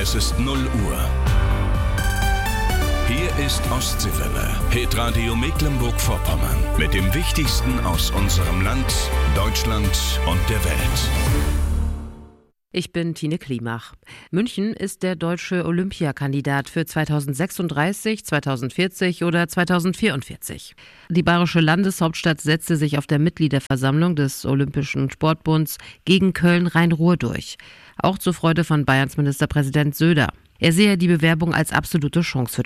Es ist 0 Uhr. Hier ist Ostseewelle, Hitradio Mecklenburg-Vorpommern. Mit dem Wichtigsten aus unserem Land, Deutschland und der Welt. Ich bin Tine Klimach. München ist der deutsche Olympiakandidat für 2036, 2040 oder 2044. Die bayerische Landeshauptstadt setzte sich auf der Mitgliederversammlung des Olympischen Sportbunds gegen Köln-Rhein-Ruhr durch. Auch zur Freude von Bayerns Ministerpräsident Söder. Er sehe die Bewerbung als absolute Chance für